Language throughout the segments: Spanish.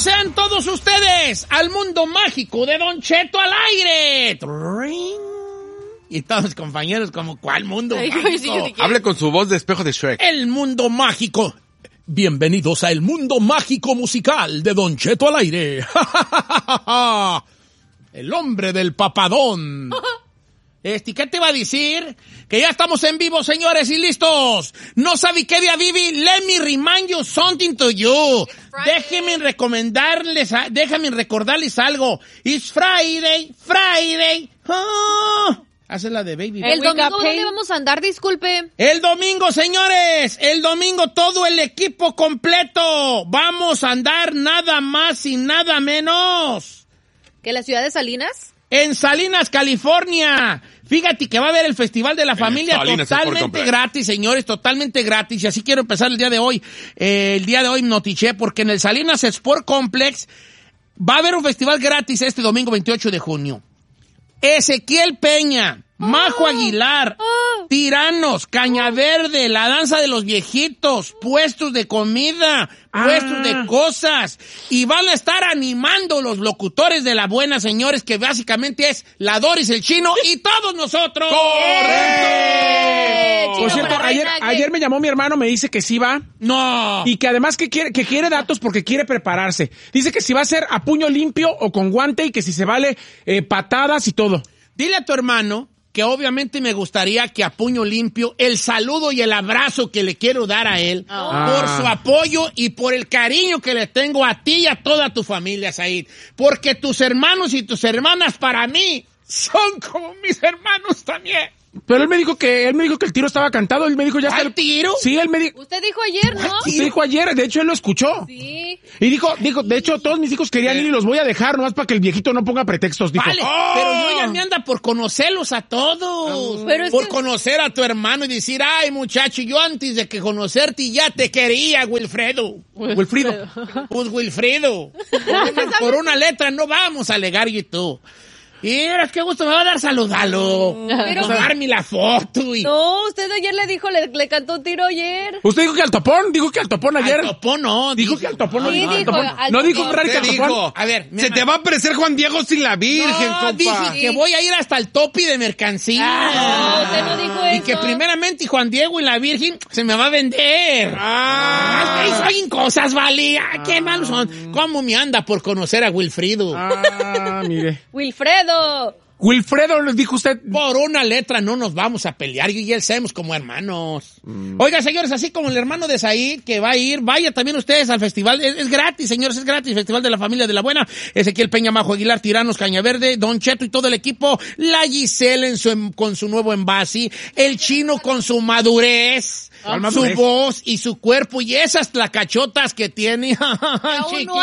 Bienvenidos sean todos ustedes al mundo mágico de Don Cheto al aire. Y todos mis compañeros como, ¿cuál mundo mágico? Hable con su voz de espejo de Shrek. El mundo mágico. Bienvenidos a el mundo mágico musical de Don Cheto al aire. El hombre del papadón. ¿Qué te va a decir? Que ya estamos en vivo, señores, y listos. ¿No sabe qué día vive? Let me remind you something to you. Déjenme recordarles algo. It's Friday. Oh. Hace la de Baby. El domingo, ¿dónde vamos a andar? Disculpe. El domingo, señores. El domingo todo el equipo completo. Vamos a andar nada más y nada menos. ¿Que la ciudad de Salinas? En Salinas, California. Fíjate que va a haber el Festival de la Familia totalmente gratis, señores, totalmente gratis. Y así quiero empezar el día de hoy. Notiché, porque en el Salinas Sport Complex va a haber un festival gratis este domingo 28 de junio. Ezequiel Peña, Majo Aguilar, Tiranos, Caña Verde, La Danza de los Viejitos, puestos de comida, puestos de cosas. Y van a estar animando los locutores de La Buena, señores, que básicamente es la Doris, el Chino y todos nosotros. ¡Correcto! Por cierto, ayer me llamó mi hermano, me dice que sí va. No. Y que además que quiere datos porque quiere prepararse. Dice que si va a ser a puño limpio o con guante y que si se vale patadas y todo. Dile a tu hermano que obviamente me gustaría que a puño limpio el saludo y el abrazo que le quiero dar a él por su apoyo y por el cariño que le tengo a ti y a toda tu familia, Said. Porque tus hermanos y tus hermanas para mí son como mis hermanos también. Pero él me dijo que el tiro estaba cantado. Él me dijo, ya está el tiro. Sí, él me dijo. Usted dijo ayer, ¿no? Usted dijo ayer, de hecho él lo escuchó. Sí. Y dijo, de hecho todos mis hijos querían ir y los voy a dejar nomás para que el viejito no ponga pretextos. Dijo, vale, pero yo ya me anda por conocerlos a todos. Por conocer a tu hermano y decir, ay muchacho, yo antes de que conocerte ya te quería, Wilfredo. Wilfrido. Pues Wilfredo. Por una letra no vamos a alegar yo y tú. Y eras qué gusto me va a dar saludarlo. Pero darme la foto y... No, usted ayer le dijo, le cantó un tiro ayer. ¿Usted dijo que al topón? Dijo que al topón ayer. Al topón no. Dijo que al topón no. Sí, no dijo Ferrari que al topón. A ver, se te va a aparecer Juan Diego sin la Virgen, compa. Dije que voy a ir hasta el topi de mercancía. No, usted no dijo eso. Y que primeramente Juan Diego y la Virgen se me va a vender. Soy cosas, vale. Qué malos son. ¿Cómo me anda por conocer a Wilfrido? Mire. Wilfredo, les dijo usted. Por una letra no nos vamos a pelear, yo y él somos como hermanos. Oiga, señores, así como el hermano de Said que va a ir, vaya también ustedes al festival. Es gratis, señores, es gratis. Festival de la Familia de la Buena. Ezequiel Peña, Majo Aguilar, Tiranos, Caña Verde, Don Cheto y todo el equipo. La Giselle con su nuevo envase. El Chino con su madurez. Su voz y su cuerpo y esas tlacachotas que tiene. Chiquito.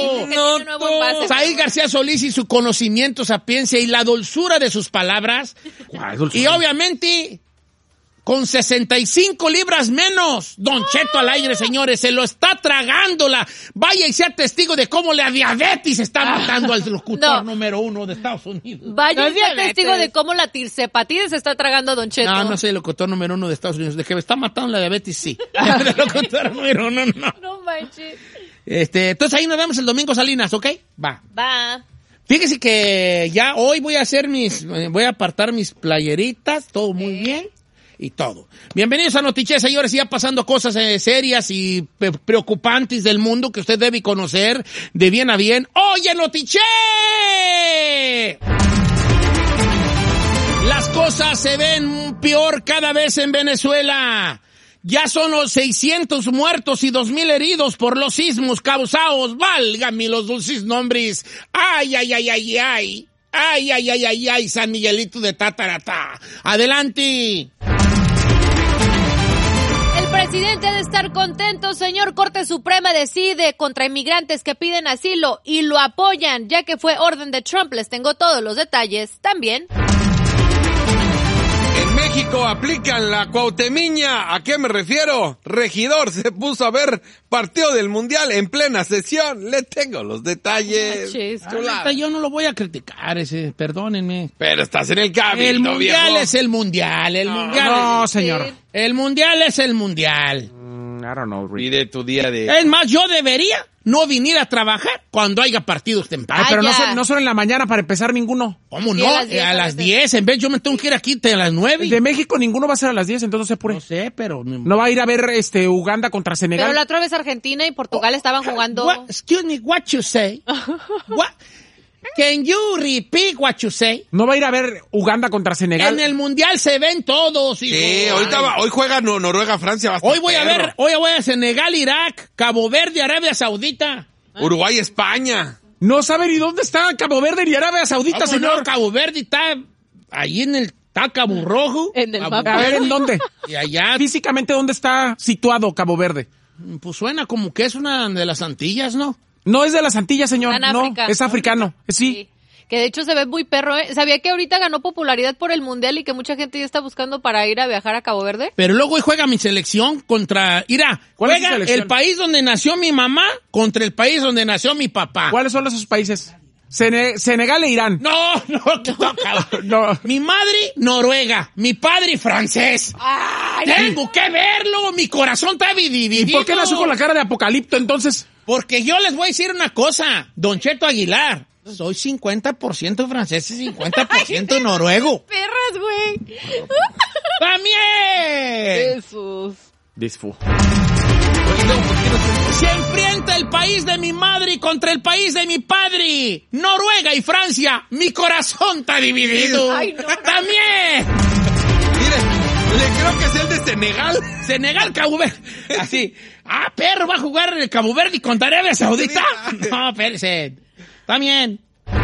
Said García Solís y su conocimiento, sapiencia y la dulzura de sus palabras. Y obviamente, con 65 libras menos, Don Cheto al aire, señores, se lo está tragando vaya y sea testigo de cómo la diabetes está matando al locutor número 1 de Estados Unidos. Vaya y sea testigo de cómo la tirsepatide se está tragando a Don Cheto. No soy el locutor número 1 de Estados Unidos. De que me está matando la diabetes, sí. El locutor número 1, no. No manches. Entonces ahí nos vemos el domingo, Salinas, ¿ok? Va. Fíjese que ya hoy voy a apartar mis playeritas, todo muy bien. Y todo. Bienvenidos a Notiche, señores, ya pasando cosas serias y preocupantes del mundo que usted debe conocer de bien a bien. ¡Oye, Notiche! Las cosas se ven peor cada vez en Venezuela. Ya son los 600 muertos y 2,000 heridos por los sismos causados. Válgame los dulces nombres. ¡Ay! ¡Ay, San Miguelito de Tataratá! ¡Adelante! El presidente ha de estar contento, señor. Corte Suprema decide contra inmigrantes que piden asilo y lo apoyan, ya que fue orden de Trump. Les tengo todos los detalles también. En México aplican la cuautemiña. ¿A qué me refiero? Regidor se puso a ver partido del Mundial en plena sesión. Le tengo los detalles. Yo no lo voy a criticar, perdónenme. Pero estás en el cabildo, el Mundial viejo. Es el Mundial. El Mundial no, señor. El Mundial es el Mundial. I don't know, Rick. Y de tu día de... Es más, yo debería no venir a trabajar cuando haya partidos temprano. Ay, pero no son en la mañana para empezar ninguno. ¿Cómo Sí, no? a las 10 En vez yo me tengo que ir aquí a las 9. El de México ninguno va a ser a las 10, entonces se apure. No sé, pero... No va a ir a ver Uganda contra Senegal. Pero la otra vez Argentina y Portugal estaban jugando. Excuse me, what you say? Can you repeat what you say? No va a ir a ver Uganda contra Senegal. En el Mundial se ven todos. Sí, hijo. hoy juega Noruega, Francia. Va a estar Hoy voy a perro. ver, hoy voy a Senegal, Irak, Cabo Verde, Arabia Saudita. Uruguay, España. No sabe ni dónde está Cabo Verde ni Arabia Saudita, ¿Cómo señor. no? Cabo Verde está ahí está Cabo Rojo. En el Cabo mapa. A ver, ¿en dónde? Y allá, Físicamente, ¿dónde está situado Cabo Verde? pues suena como que es una de las Antillas, ¿no? No es de las Antillas, señor. Está en No, África. es africano. Sí. Que de hecho se ve muy perro, ¿eh? ¿Sabía que ahorita ganó popularidad por el Mundial y que mucha gente ya está buscando para ir a viajar a Cabo Verde? Pero luego hoy juega mi selección contra... Mira, ¿Cuál es tu juega selección? el país donde nació mi mamá contra el país donde nació mi papá. ¿Cuáles son esos países? Senegal e Irán. No, cabrón. No. Mi madre, Noruega. Mi padre, francés. ¡Ay! Tengo que verlo. Mi corazón está dividido. ¿Y por qué nació con la cara de Apocalipto entonces? Porque yo les voy a decir una cosa, Don Cheto Aguilar. Soy 50% francés y 50% noruego. ¡Perras, güey! ¡También! Jesús. Disfu. Se enfrenta el país de mi madre contra el país de mi padre. Noruega y Francia. Mi corazón está dividido. Ay, no. ¡También! Mire, le creo que es el de Senegal. Senegal, Cabo Verde. Así. Ah, perro, va a jugar el Cabo Verde contra Arabia Saudita. No, espérese. También.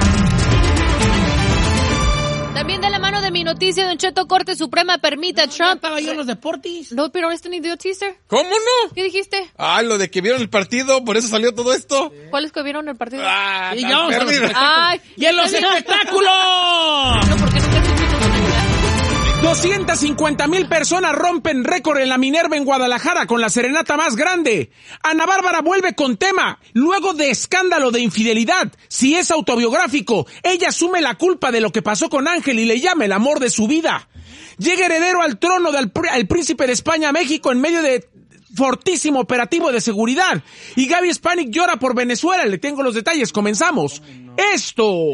También de la mano de mi noticia, Don Cheto, Corte Suprema permite a Trump... Estaba yo en los deportes. No, pero este ni dio teaser. ¿Cómo no? ¿Qué dijiste? Ah, lo de que vieron el partido, por eso salió todo esto. ¿Cuáles que vieron el partido? Ah, Y tan ya vamos a los perdido. espectáculos. Ay. ¡Y en los espectáculos! No, porque nunca escuché tu noticia. 250,000 personas rompen récord en la Minerva en Guadalajara con la serenata más grande. Ana Bárbara vuelve con tema. Luego de escándalo de infidelidad, si es autobiográfico, ella asume la culpa de lo que pasó con Ángel y le llama el amor de su vida. Llega heredero al trono del príncipe de España a México en medio de fortísimo operativo de seguridad. Y Gaby Spanik llora por Venezuela. Le tengo los detalles. Comenzamos. Esto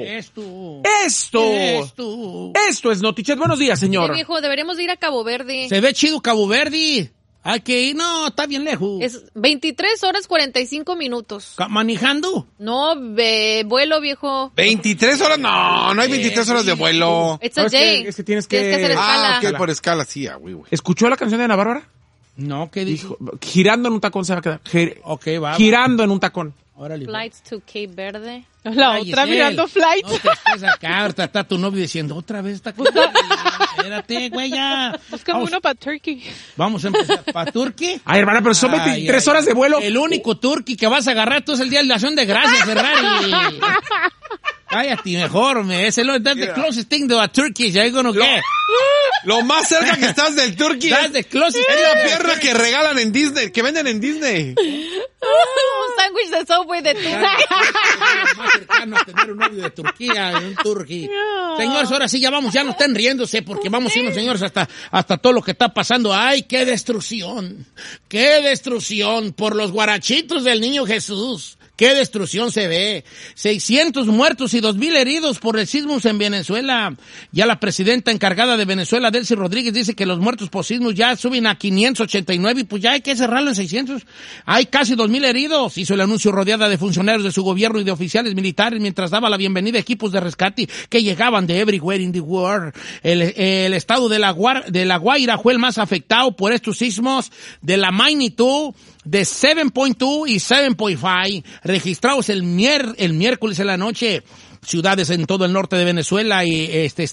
es Notichet. Buenos días, señor. Viejo, deberíamos de ir a Cabo Verde. Se ve chido Cabo Verde. Hay que ir. No, está bien lejos. Es 23 horas 45 minutos. ¿Manejando? No, vuelo, viejo. 23 horas, no hay 23 horas de vuelo. It's a No, es que- day. es que tienes que- hacer escala. Ah, ok, por escala, sí, güey. ¿Escuchó la canción de Ana Bárbara? No, ¿qué dijo? Dijo, girando en un tacón se va a quedar. Ok, va. Girando en un tacón. Órale. Flights to Cape Verde. La Ay, otra Giselle, mirando flight. No te estés acá, ahorita está tu novio diciendo otra vez está acá. Espérate, güey, ya. Búscame uno para Turkey. Vamos a empezar. ¿Para Turquía? Ay, hermana, pero son 23 horas de vuelo. El único turqui que vas a agarrar tú es el Día de la Acción de Gracias, Ferrari. Cállate mejor, es el that's the closest thing to a turkey you're gonna get. Lo más cerca que estás del Turkey That's the closest es thing la to a pierna turkey. que regalan en Disney, que venden en Disney. Un sándwich de Subway de tu. Más cercano a tener un novio de Turquía, un turqui. Señores, ahora sí ya vamos, ya no estén riéndose porque vamos a irnos, señores, hasta todo lo que está pasando. ¡Ay, qué destrucción! ¡Qué destrucción por los guarachitos del niño Jesús! ¡Qué destrucción se ve! 600 muertos y 2,000 heridos por el sismos en Venezuela. Ya la presidenta encargada de Venezuela, Delcy Rodríguez, dice que los muertos por sismos ya suben a 589 y pues ya hay que cerrarlo en 600. Hay casi 2,000 heridos. Hizo el anuncio rodeada de funcionarios de su gobierno y de oficiales militares mientras daba la bienvenida a equipos de rescate que llegaban de everywhere in the world. El estado de la Guaira fue el más afectado por estos sismos de la magnitud de 7.2 y 7.5 registrados el miércoles en la noche. Ciudades en todo el norte de Venezuela y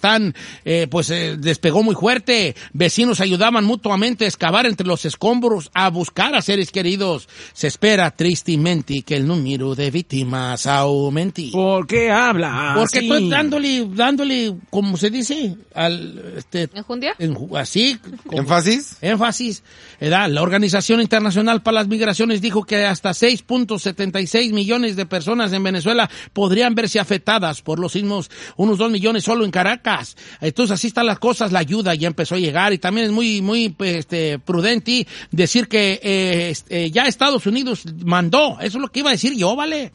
despegó muy fuerte. Vecinos ayudaban mutuamente a excavar entre los escombros, a buscar a seres queridos. Se espera tristemente que el número de víctimas aumente. ¿Por qué habla? Porque así? estoy dándole, como se dice, ¿Enjundia? así. como- ¿Énfasis? La Organización Internacional para las Migraciones dijo que hasta 6.76 millones de personas en Venezuela podrían verse afectadas afectadas por los sismos, unos 2 millones solo en Caracas. Entonces así están las cosas, la ayuda ya empezó a llegar y también es muy prudente decir que ya Estados Unidos mandó, eso es lo que iba a decir yo, ¿vale?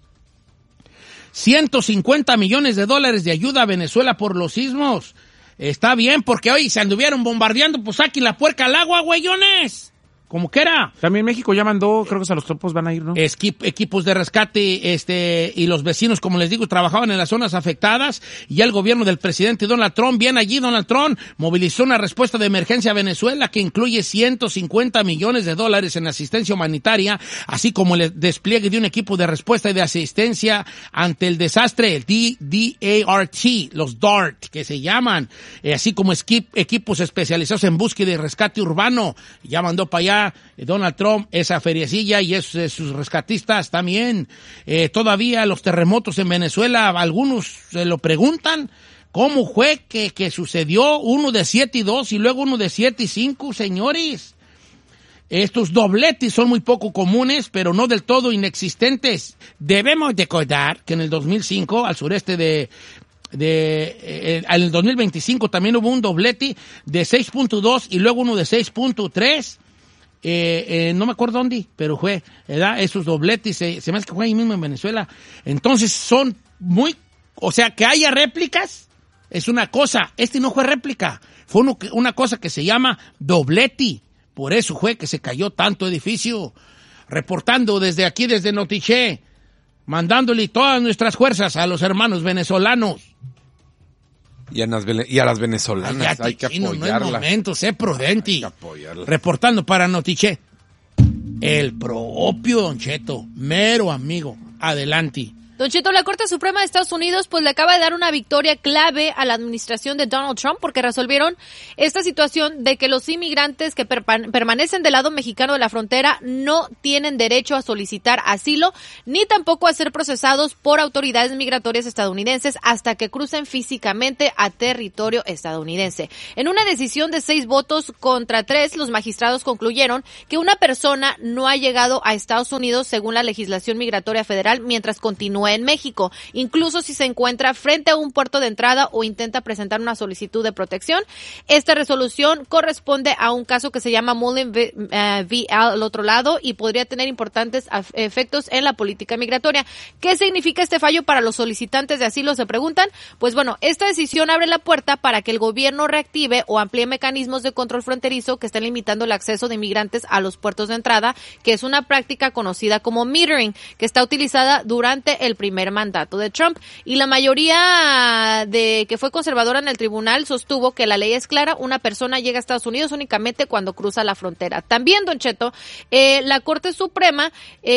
$150 millones de ayuda a Venezuela por los sismos. Está bien, porque hoy se anduvieron bombardeando, pues saquen la puerca al agua, güeyones. Como que era. También México ya mandó, creo que a los topos van a ir, ¿no? Equipos de rescate, y los vecinos, como les digo, trabajaban en las zonas afectadas, y ya el gobierno del presidente Donald Trump, bien allí Donald Trump, movilizó una respuesta de emergencia a Venezuela que incluye $150 millones en asistencia humanitaria, así como el despliegue de un equipo de respuesta y de asistencia ante el desastre, el DART, los DART, que se llaman, así como equipos especializados en búsqueda y rescate urbano. Ya mandó para allá Donald Trump esa feriecilla y sus rescatistas también. Todavía los terremotos en Venezuela, algunos se lo preguntan, ¿cómo fue que sucedió uno de 7.2 y luego uno de 7.5, señores? Estos dobletes son muy poco comunes, pero no del todo inexistentes. Debemos recordar que en el 2005, al sureste en el 2025 también hubo un doblete de 6.2 y luego uno de 6.3. No me acuerdo dónde, pero fue, ¿verdad? Esos dobletes, se me hace que fue ahí mismo en Venezuela. Entonces son o sea, que haya réplicas, es una cosa. No fue réplica, fue una cosa que se llama doblete. Por eso fue que se cayó tanto edificio. Reportando desde aquí, desde Notiché, mandándole todas nuestras fuerzas a los hermanos venezolanos. Y a las venezolanas, hay que apoyarlas. No es momento, sé prudente. Hay que apoyarlas. Reportando para Notiché, el propio Don Cheto, mero amigo. Adelante. Don Cheto, la Corte Suprema de Estados Unidos pues le acaba de dar una victoria clave a la administración de Donald Trump porque resolvieron esta situación de que los inmigrantes que permanecen del lado mexicano de la frontera no tienen derecho a solicitar asilo ni tampoco a ser procesados por autoridades migratorias estadounidenses hasta que crucen físicamente a territorio estadounidense. En una decisión de 6 votos contra 3, los magistrados concluyeron que una persona no ha llegado a Estados Unidos según la legislación migratoria federal mientras continúa en México, incluso si se encuentra frente a un puerto de entrada o intenta presentar una solicitud de protección. Esta resolución corresponde a un caso que se llama Mullen v. al otro lado y podría tener importantes efectos en la política migratoria. ¿Qué significa este fallo para los solicitantes de asilo? Se preguntan. Pues bueno, esta decisión abre la puerta para que el gobierno reactive o amplíe mecanismos de control fronterizo que están limitando el acceso de inmigrantes a los puertos de entrada, que es una práctica conocida como metering, que está utilizada durante el primer mandato de Trump, y la mayoría de que fue conservadora en el tribunal sostuvo que la ley es clara, una persona llega a Estados Unidos únicamente cuando cruza la frontera. También, Don Cheto, la Corte Suprema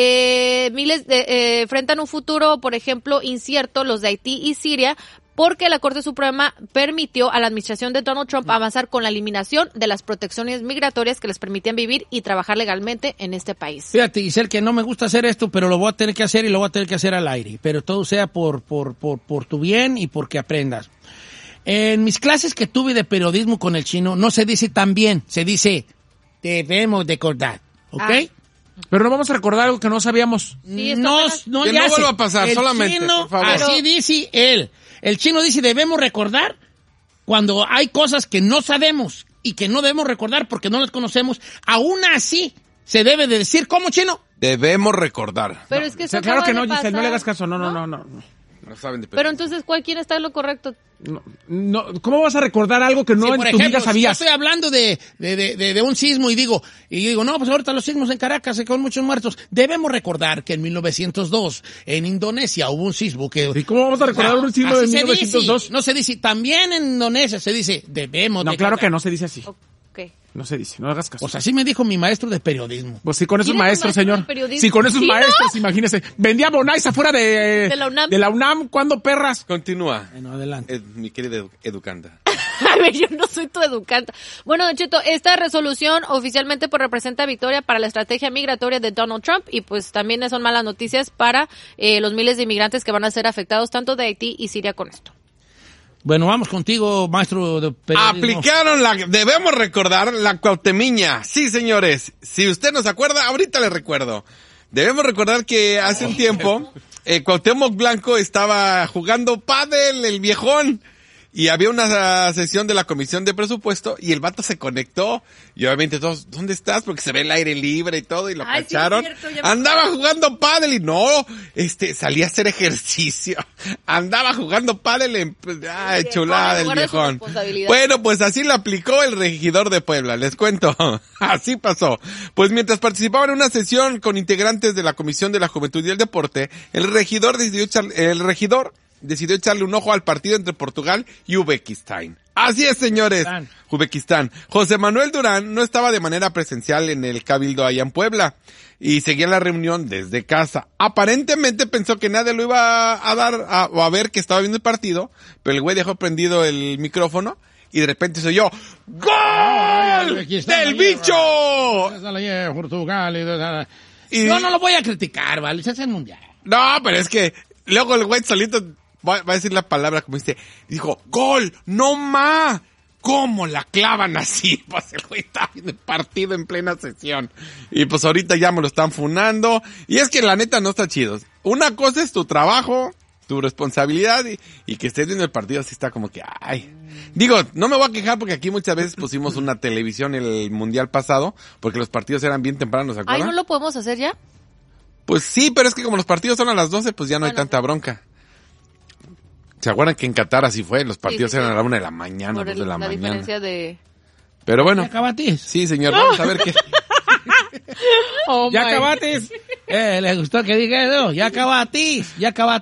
enfrentan un futuro, por ejemplo, incierto, los de Haití y Siria, porque la Corte Suprema permitió a la administración de Donald Trump avanzar con la eliminación de las protecciones migratorias que les permitían vivir y trabajar legalmente en este país. Fíjate, Giselle, que no me gusta hacer esto, pero lo voy a tener que hacer y lo voy a tener que hacer al aire. Pero todo sea por tu bien y porque aprendas. En mis clases que tuve de periodismo con el chino, no se dice también, se dice debemos recordar, ¿ok? Pero no vamos a recordar algo que no sabíamos. Sí, que no vuelva a pasar, el solamente, chino, por favor. Así dice él. El chino dice debemos recordar cuando hay cosas que no sabemos y que no debemos recordar porque no las conocemos. Aún así, se debe de decir, ¿cómo, chino? Debemos recordar. Pero es que eso claro acaba que no, de pasar. Giselle, no le hagas caso. No. No saben de Pero entonces, ¿quién está en lo correcto? No, ¿cómo vas a recordar algo que no por en tu vida si sabías? yo estoy hablando de un sismo y digo, no, pues ahorita los sismos en Caracas con muchos muertos. Debemos recordar que en 1902 en Indonesia hubo un sismo que... ¿Y cómo vamos a recordar un sismo de 1902? No se dice, también en Indonesia se dice, debemos recordar. Claro que no se dice así. Okay. No se dice, no hagas caso. Pues así me dijo mi maestro de periodismo. Pues sí, con esos maestros, señor. Sí, sí, con esos ¿sí, maestros, no? Imagínese. Vendía bonais afuera de la UNAM. De la UNAM, ¿cuándo, perras? Continúa. Bueno, adelante. Mi querida educanda. A ver, yo no soy tu educanda. Bueno, Don Cheto, esta resolución oficialmente pues representa victoria para la estrategia migratoria de Donald Trump y pues también son malas noticias para los miles de inmigrantes que van a ser afectados tanto de Haití y Siria con esto. Bueno, vamos contigo, maestro de periodismo. Aplicaron debemos recordar la cuauhtemiña. Sí, señores. Si usted no se acuerda, ahorita le recuerdo. Debemos recordar que hace un tiempo Cuauhtémoc Blanco estaba jugando pádel, el viejón. Y había una sesión de la comisión de presupuesto y el vato se conectó. Y obviamente todos, ¿dónde estás? Porque se ve el aire libre y todo y lo cacharon. Sí, andaba jugando pádel y no, salía a hacer ejercicio. Andaba jugando pádel chulada del viejón. Bueno, pues así lo aplicó el regidor de Puebla, les cuento. Así pasó. Pues mientras participaba en una sesión con integrantes de la Comisión de la Juventud y el Deporte, el regidor decidió echarle un ojo al partido entre Portugal y Uzbekistán. Así es, señores. Uzbekistán. José Manuel Durán no estaba de manera presencial en el Cabildo allá en Puebla y seguía la reunión desde casa. Aparentemente pensó que nadie lo iba a dar o a ver que estaba viendo el partido, pero el güey dejó prendido el micrófono y de repente se oyó ¡Gol! ¡Del bicho! Yo no lo voy a criticar, ¿vale? Se hace el mundial. No, pero es que luego el güey solito va a decir la palabra como dijo, ¡gol! ¡No ma! ¿Cómo la clavan así? Pues el güey está viendo el partido en plena sesión. Y pues ahorita ya me lo están funando. Y es que la neta no está chido. Una cosa es tu trabajo, tu responsabilidad y que estés viendo el partido así está como que, ay. Digo, no me voy a quejar porque aquí muchas veces pusimos una televisión el mundial pasado porque los partidos eran bien tempranos, ¿se acuerdan? Ay, ¿no lo podemos hacer ya? Pues sí, pero es que como los partidos son a las 12, pues ya no hay tanta bronca. ¿Se acuerdan que en Qatar así fue? Los partidos eran a la 1 de la mañana, por 2 de la mañana. Diferencia de... Pero bueno. ¿Ya acabatis? Sí, señor, vamos a ver qué. ¿Ya acabatis? ¿Le gustó que diga eso? ¿Ya acabatis? Está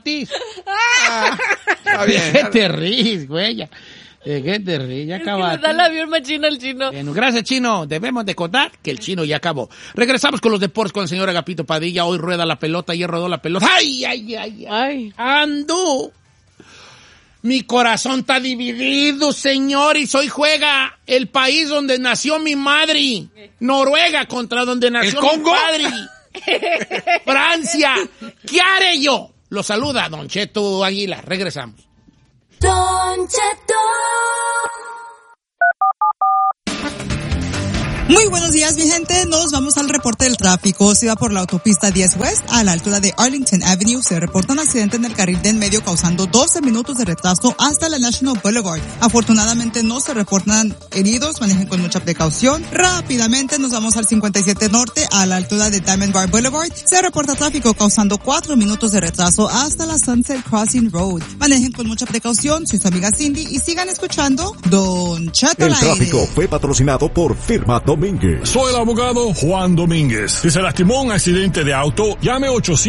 bien. ¿Qué te ríes, güey? ¿Qué te ríes? Ya acabatis. Da el avión machino al chino. Bueno, gracias, chino. Debemos de contar que el chino ya acabó. Regresamos con los deportes con el señor Agapito Padilla. Hoy rueda la pelota, ayer rodó la pelota. ¡Ay! ¡Ando! Mi corazón está dividido, señores. Hoy juega el país donde nació mi madre. Noruega contra donde nació mi padre. Francia. ¿Qué haré yo? Lo saluda Don Cheto Aguilar. Regresamos. Don Cheto. Muy buenos días, mi gente. Nos vamos al reporte del tráfico. Se va por la autopista 10 West a la altura de Arlington Avenue. Se reporta un accidente en el carril de en medio causando 12 minutos de retraso hasta la National Boulevard. Afortunadamente no se reportan heridos. Manejen con mucha precaución. Rápidamente nos vamos al 57 Norte a la altura de Diamond Bar Boulevard. Se reporta tráfico causando 4 minutos de retraso hasta la Sunset Crossing Road. Manejen con mucha precaución. Soy su amiga Cindy y sigan escuchando Don Cheto al aire. El tráfico fue patrocinado por Firma Domínguez. Soy el abogado Juan Domínguez. Si se lastimó en un accidente de auto, llame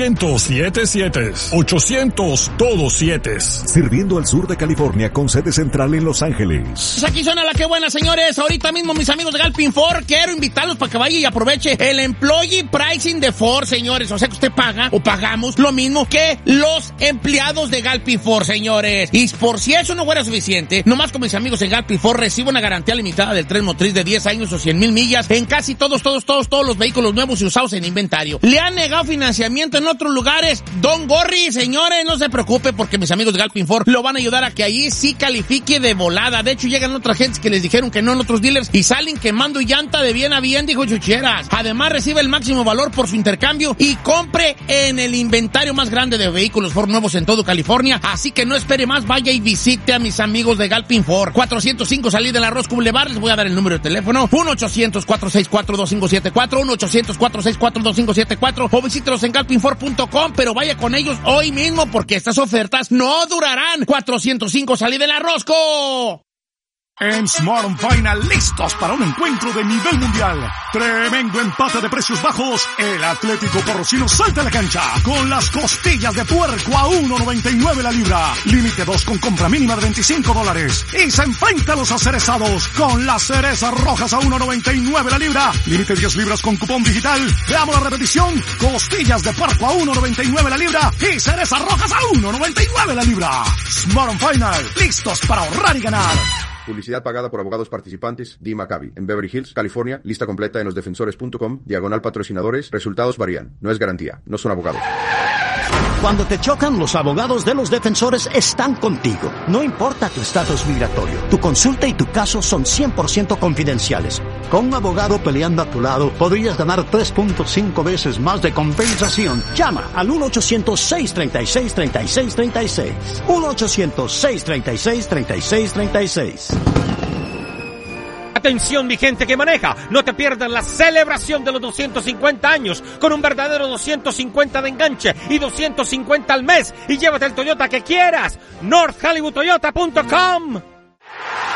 800-77. 800 todos 7. Sirviendo al sur de California con sede central en Los Ángeles. Pues aquí suena la que buena, señores. Ahorita mismo mis amigos de Galpin Ford, quiero invitarlos para que vaya y aproveche el Employee Pricing de Ford, señores. O sea que usted paga o pagamos lo mismo que los empleados de Galpin Ford, señores. Y por si eso no fuera suficiente, nomás con mis amigos en Galpin Ford recibo una garantía limitada del tren motriz de 10 años o 100,000 millas en casi todos los vehículos nuevos y usados en inventario. ¿Le han negado financiamiento en otros lugares? Don Gorri, señores, no se preocupe porque mis amigos de Galpin Ford lo van a ayudar a que allí sí califique de volada. De hecho, llegan otras gentes que les dijeron que no en otros dealers y salen quemando llanta de bien a bien, dijo Chucheras. Además, recibe el máximo valor por su intercambio y compre en el inventario más grande de vehículos Ford nuevos en todo California. Así que no espere más, vaya y visite a mis amigos de Galpin Ford. 405 salida de la Roscoe Boulevard. Les voy a dar el número de teléfono. 1-800-464-2574, 1-800-464-2574 o visítelos en galpinford.com, pero vaya con ellos hoy mismo porque estas ofertas no durarán. 405 salida de la Roscoe. En Smart & Final, listos para un encuentro de nivel mundial. Tremendo empate de precios bajos. El Atlético Porrocino salta a la cancha con las costillas de puerco a $1.99 la libra. Límite 2 con compra mínima de $25. Y se enfrenta a los acerezados con las cerezas rojas a $1.99 la libra. Límite 10 libras con cupón digital. Veamos la repetición. Costillas de puerco a $1.99 la libra y cerezas rojas a $1.99 la libra. Smart & Final, listos para ahorrar y ganar. Publicidad pagada por abogados participantes. Dee Maccabi. En Beverly Hills, California. Lista completa en losdefensores.com. /patrocinadores. Resultados varían. No es garantía. No son abogados. Cuando te chocan, los abogados de los defensores están contigo. No importa tu estatus migratorio, tu consulta y tu caso son 100% confidenciales. Con un abogado peleando a tu lado, podrías ganar 3.5 veces más de compensación. Llama al 1-800-636-3636. 1-800-636-3636. Atención, mi gente que maneja, no te pierdas la celebración de los 250 años con un verdadero 250 de enganche y 250 al mes y llévate el Toyota que quieras. NorthHollywoodToyota.com.